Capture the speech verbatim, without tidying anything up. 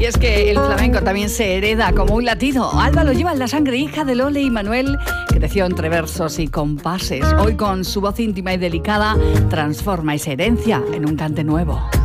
Y es que el flamenco también se hereda como un latido. Alba lo lleva en la sangre, hija de Lole y Manuel, creció entre versos y compases. Hoy con su voz íntima y delicada transforma esa herencia en un cante nuevo.